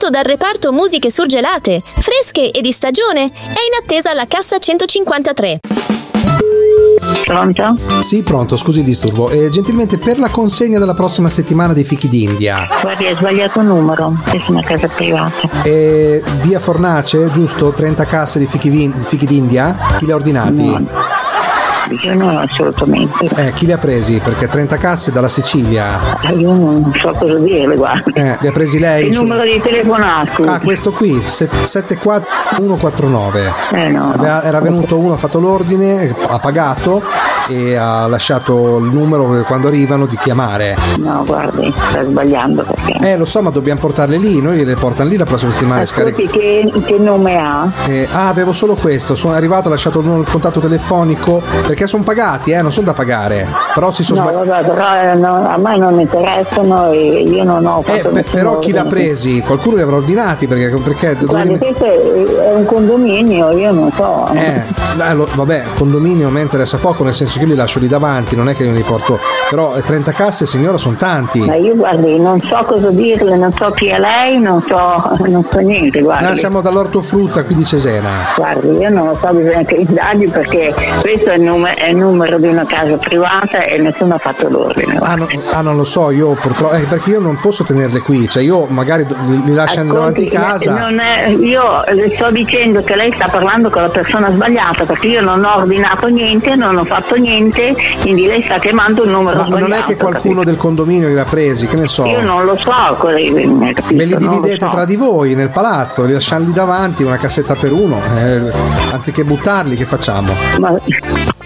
pronto dal reparto musiche surgelate, fresche e di stagione. È in attesa alla cassa 153. Pronto? Sì, pronto, scusi il disturbo. Gentilmente per la consegna della prossima settimana dei fichi d'India. Guardi, hai sbagliato numero, è una casa privata. Via Fornace, giusto? 30 casse di fichi d'India? Chi li ha ordinati? No. Io non assolutamente. Chi li ha presi? Perché 30 casse dalla Sicilia. Io non so cosa dire, guarda. Li ha presi lei? Il numero di telefonato. Questo qui, 74149. No. Era venuto uno, ha fatto l'ordine, ha pagato e ha lasciato il numero quando arrivano di chiamare. No, guardi, sta sbagliando perché. Lo so, ma dobbiamo portarle lì, noi le portano lì la prossima settimana. Ascolti, che nome ha? Avevo solo questo, sono arrivato, ho lasciato il contatto telefonico perché sono pagati, non sono da pagare. Però si sono vabbè, però a me non interessano e io non ho fatto però chi l'ha presi? Qualcuno li avrà ordinati perché guardi, questo è un condominio, io non so. Vabbè, condominio mi interessa poco, nel senso che io li lascio lì davanti, non è che io li porto, però 30 casse, signora, sono tanti. Ma io, guardi, non so cosa dirle, non so chi è lei, non so niente, guardi. Noi siamo dall'ortofrutta qui di Cesena. Guardi, io non lo so, bisogna che indaghi perché questo è il numero di una casa privata e nessuno ha fatto l'ordine. Non lo so, io purtroppo perché io non posso tenerle qui, cioè io magari li lascio davanti casa. Io le sto dicendo che lei sta parlando con la persona sbagliata perché io non ho ordinato niente, non ho fatto niente, quindi lei sta chiamando il numero sbagliato. Ma non è che qualcuno del condominio li ha presi, che ne so? Io non lo so, ve li dividete tra di voi nel palazzo, li lasciamo lì davanti, una cassetta per uno, anziché buttarli, che facciamo?